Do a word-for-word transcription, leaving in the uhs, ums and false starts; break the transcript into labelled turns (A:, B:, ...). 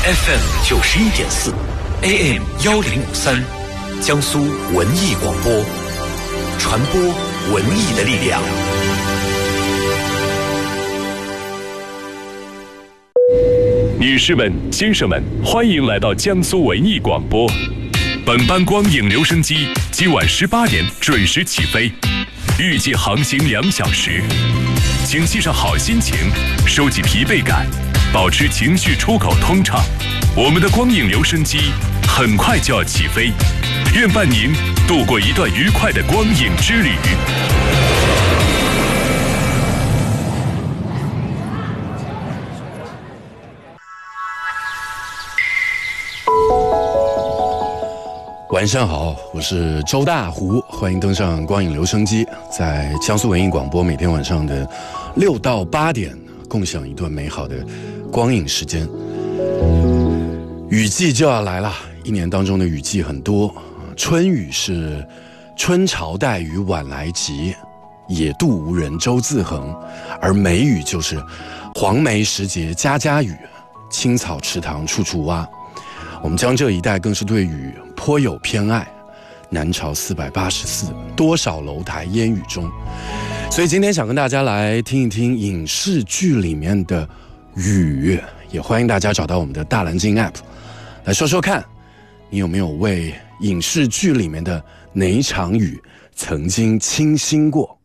A: F M 九十一点四 ，A M 幺零五三，江苏文艺广播，传播文艺的力量。
B: 女士们、先生们，欢迎来到江苏文艺广播。本班光影留声机今晚十八点准时起飞，预计航行两小时。请系上好心情，收起疲惫感，保持情绪出口通畅。我们的光影留声机很快就要起飞，愿伴您度过一段愉快的光影之旅。
C: 晚上好，我是周大胡，欢迎登上光影留声机，在江苏文艺广播每天晚上的六到八点，共享一段美好的光影时间。雨季就要来了，一年当中的雨季很多，春雨是春潮带雨晚来急，野渡无人舟自横，而梅雨就是黄梅时节家家雨，青草池塘处处蛙。我们江浙一带更是对雨颇有偏爱，南朝四百八十四，多少楼台烟雨中。所以今天想跟大家来听一听影视剧里面的雨，也欢迎大家找到我们的大蓝鲸 App 来说说看，你有没有为影视剧里面的哪一场雨曾经倾心过？